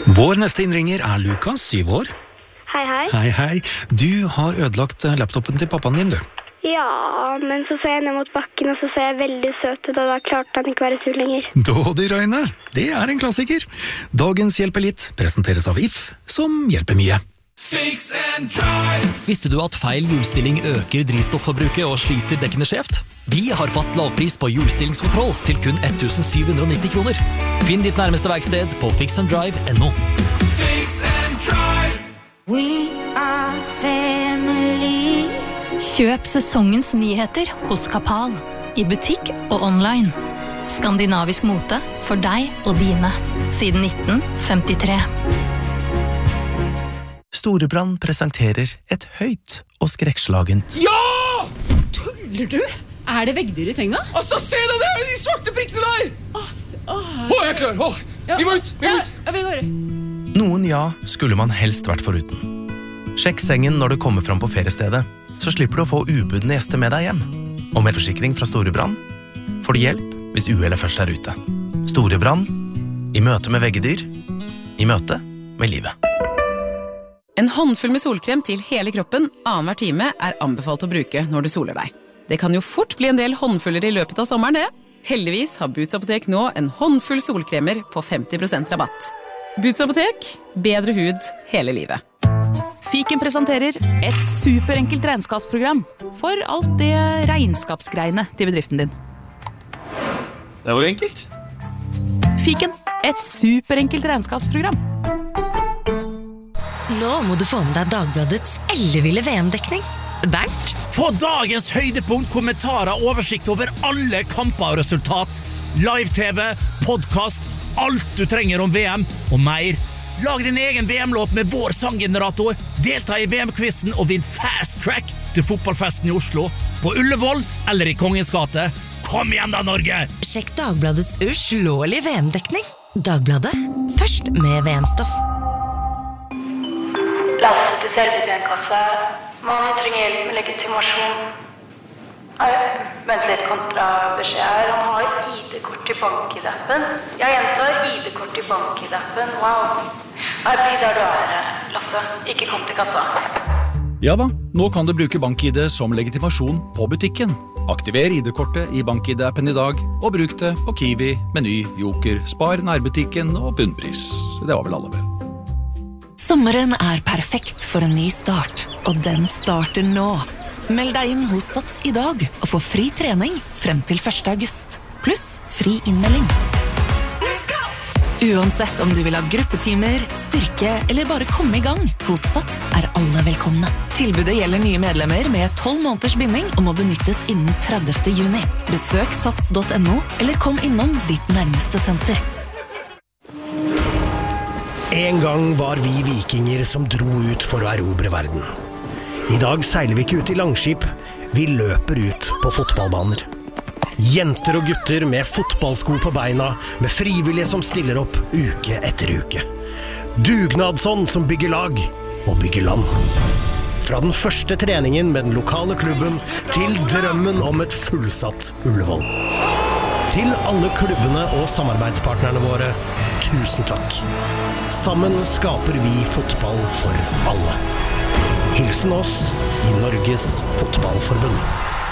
Vår neste innringer Lukas, 7 år. Hei, hei. Hei, hei. Du har ødelagt laptopen til pappaen din, du. Ja, men så jeg ned mot bakken, og så jeg veldig søt ut, og da klarte han ikke være sur lenger. Dådyrøyne, det en klassiker. Dagens Hjelper litt presenteres av If, som hjelper mye. Fix and drive. Visste du at feil hjulstilling øker drivstoffforbruket og sliter dekkene skjevt? Vi har fast lavpris på hjulstillingskontroll til kun 1790 kroner. Finn ditt nærmeste verksted på fixanddrive.no. Fix and drive. We are family. Kjøp sesongens nyheter hos Kapal, i butikk og online. Skandinavisk mote for deg og dine, siden 1953. Storebrand presenterer et høyt og skrekkslagent. Ja! Tuller du? Det veggdyr i senga? Altså, se deg der, de svarte prikkene der! Jeg er klar, vi må ut, Ja, vi går. Noen skulle man helst vært foruten. Sjekk sengen når du kommer fram på feriestedet, så slipper du å få ubudne gjester med deg hjem. Og med forsikring fra Storebrand får du hjelp hvis uhellet først ute. Storebrand, i møte med veggedyr, i møte med livet. En håndfull med solkrem til hele kroppen annenhver time anbefalt å bruke når du soler deg. Det kan jo fort bli en del håndfuller i løpet av sommeren, det. Heldigvis har Boots Apotek nå en håndfull solkremer på 50% rabatt. Boots Apotek, bedre hud hele livet. Fiken presenterer et superenkelt regnskapsprogram for alt det regnskapsgreiene til bedriften din. Det var enkelt. Fiken, et superenkelt regnskapsprogram. Nå må du få med deg Dagbladets elleville VM-dekning. Bernt? Få dagens høydepunkt, kommentarer, oversikt over alle kamper og resultat. Live-TV, podcast, alt du trenger om VM og mer. Lag din egen VM-låt med vår sanggenerator. Delta i VM-quizen og vinn fast track til fotballfesten i Oslo. På Ullevål eller i Kongens gate. Kom igjen da, Norge! Sjekk Dagbladets uslåelige VM-dekning. Dagbladet, først med VM-stoff. Lastet til selvbetjentkasse. Man trenger hjelp med legitimasjon. Vent litt, kontrabeskjed her. Han har ID-kort i bank-ID-appen. Jeg gjentar ID-kort i bank-ID-appen. Wow. Bli der du Lasse. Ikke kom til kassa. Ja da, nå kan du bruke BankID som legitimasjon på butikken. Aktiver ID-kortet i BankID-appen i dag, og bruk det på Kiwi, Meny, Joker, Spar, nærbutikken og bunnpris. Det var vel alle vel. Sommeren perfekt for en ny start, og den starter nå. Meld deg inn hos Sats i dag, og få fri trening frem til 1. august. Pluss fri innmelding. Uansett om du vil ha gruppetimer, styrke eller bare komme i gang, hos Sats alle velkomne. Tilbudet gjelder nye medlemmer med 12 måneders binding og må benyttes innen 30. juni. Besøk sats.no, eller kom innom ditt nærmeste senter. En gang var vi vikinger som dro ut for å erobre verden. I dag seiler vi ikke ut i langskip, vi løper ut på fotballbaner. Jenter og gutter med fotballsko på beina, med frivillige som stiller opp uke etter uke. Dugnadsånd som bygger lag og bygger land. Fra den første treningen med den lokale klubben til drømmen om et fullsatt Ullevål. Til alle klubbene og samarbeidspartnerne våre, tusen takk. Sammen skaper vi fotball for alle. Hilsen oss i Norges Fotballforbund.